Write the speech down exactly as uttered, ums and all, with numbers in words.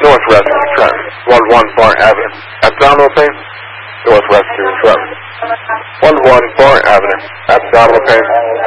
Northwest to Trent. one one Barn Avenue. Abdominal pain? Northwest to Trent. one one Barn Avenue. Abdominal pain?